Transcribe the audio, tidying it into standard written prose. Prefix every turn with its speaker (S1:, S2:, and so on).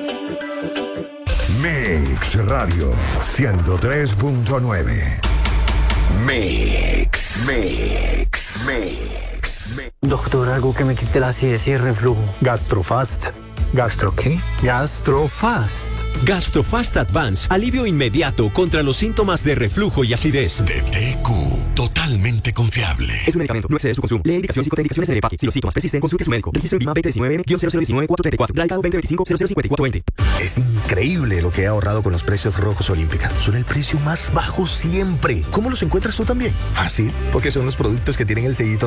S1: Mix Radio 103.9. Mix.
S2: Doctor, algo que me quite la acidez y el reflujo.
S3: Gastrofast. ¿Gastro qué? Gastrofast.
S4: Gastrofast Advance, alivio inmediato contra los síntomas de reflujo y acidez.
S5: De TQ, totalmente confiable.
S6: Es un medicamento, no excede su consumo. Lee indicaciones y contraindicaciones en el empaque. Si los síntomas persisten, consulte a su médico. Registro en BIMA 2019-0019-434. Radicado 2025-005420.
S3: Es increíble lo que he ahorrado con los precios rojos Olímpica. Son el precio más bajo siempre. ¿Cómo los encuentras tú también? Fácil, porque son los productos que tienen el sellito